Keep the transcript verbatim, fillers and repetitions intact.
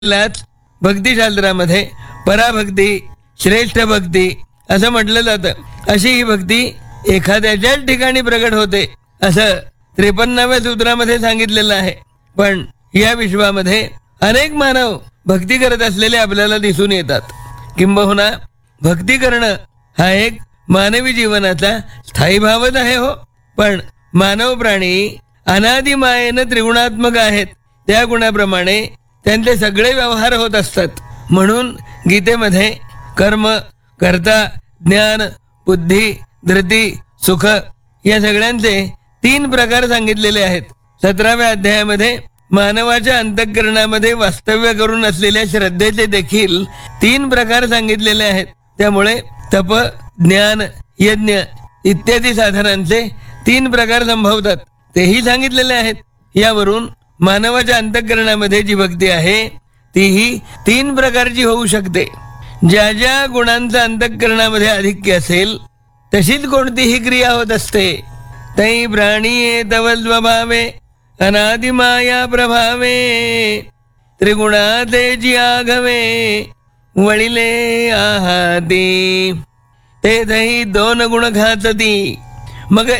लाच भक्तिशास्त्रामध्ये पराभक्ती, श्रेष्ठ भक्ती असं म्हटलं जातं. अशी ही भक्ती एखाद्याच्याच ठिकाणी प्रकट होते असं त्रेपन्नाव्या सूत्रामध्ये सांगितलेलं आहे. पण या विश्वामध्ये अनेक मानव भक्ती करत असलेले आपल्याला दिसून येतात. किंबहुना भक्ती करणं हा एक मानवी जीवनाचा स्थायी भावच आहे हो. पण मानव प्राणी अनादि मायेनं त्रिगुणात्मक आहेत. त्या गुणाप्रमाणे त्यांचे सगळे व्यवहार होत असतात. म्हणून गीतेमध्ये कर्म, कर्ता, ज्ञान, बुद्धी, धृती, सुख या सगळ्यांचे तीन प्रकार सांगितलेले आहेत. सतराव्या अध्यायामध्ये मानवाच्या अंतःकरणामध्ये वास्तव्य करून असलेल्या श्रद्धेचे देखील तीन प्रकार सांगितलेले आहेत. त्यामुळे तप, ज्ञान, यज्ञ इत्यादी साधनांचे तीन प्रकार संभवतात तेही सांगितलेले आहेत. यावरून मानवाच्या अंतःकरणामध्ये जी भक्ती आहे तीही तीन प्रकारची होऊ शकते. ज्या ज्या गुणांचा अंतःकरणामध्ये आधिक्य असेल तशीच कोणतीही क्रिया होत असते. तै प्राणी तव स्वभावे अनादि माया प्रभावे त्रिगुणाते जी आघवे वळिले आहाती ते दही दोन गुण खाचती. मग